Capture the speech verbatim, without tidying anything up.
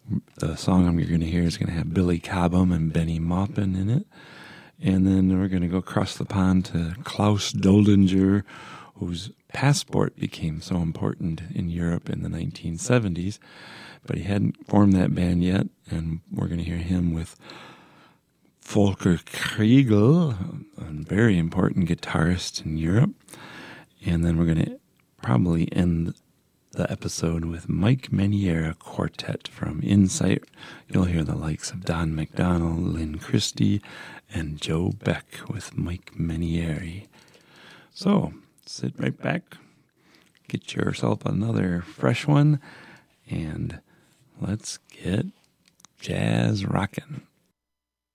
The song you're going to hear is going to have Billy Cobham and Benny Maupin in it. And then we're going to go across the pond to Klaus Doldinger, whose Passport became so important in Europe in the nineteen seventies. But he hadn't formed that band yet, and we're going to hear him with Volker Kriegel, a very important guitarist in Europe. And then we're going to probably end the episode with Mike Meniere Quartet from Insight. You'll hear the likes of Don McDonald, Lynn Christie, and Joe Beck with Mike Meniere. So, sit right back, get yourself another fresh one, and let's get jazz rockin'.